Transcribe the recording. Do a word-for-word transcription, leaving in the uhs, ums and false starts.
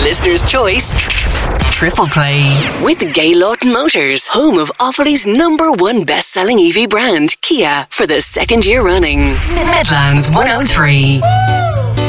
Listener's choice Triple Play with Gay Lawton Motors, home of Offaly's number one best-selling E V brand, Kia, for the second year running. Midlands one oh three.